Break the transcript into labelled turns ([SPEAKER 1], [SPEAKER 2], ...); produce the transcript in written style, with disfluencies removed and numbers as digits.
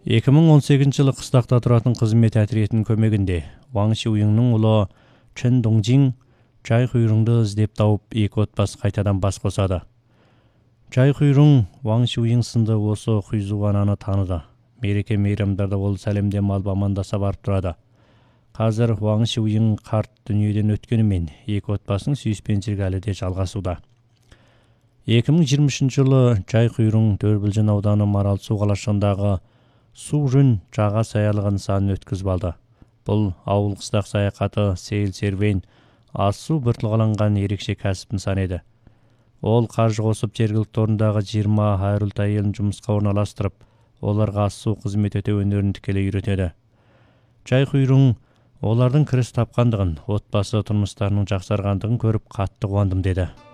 [SPEAKER 1] 2018 жылы қыстақта тұратын қызмет әтіретінің көмегінде Ваң Шиуйыңның ұлы Чэн Доңжин Чай Хуйрыңды іздеп тауып, екі отбасы қайтадан бас қосады. Чай Хуйрың Ваң Шиуйың сынды осы Хуйзуананы таныды. Мереке мейрамдарда ол сәлемдем алып амандаса барып тұрады. Қазір Ваң Шиуйың қарт дүниеден өткенімен, екі отбасының сүйіспеншілігі әлі де жалғасуда. 2023 жылы Чай Хуйрың Дөрбілжін ауданы Маралсу қалашығындағы Су Жүн жаға саялығы нысанын өткізіп алды. Бұл ауыл қыстақ саяхаты сейіл серуен, ас-су біртілғаланған ерекше кәсіп нысан еді. Ол қаржы қосып жергілікті орындағы 20 айрылт әйелін жұмысқа орналастырып, оларға ас-су қызмет ету өнерін тікелей үйретеді. Чай Хуйрың олардың кіріс тапқандығын, отбасы тұрмыстарының жақсарғандығын көріп қатты қуандым деді.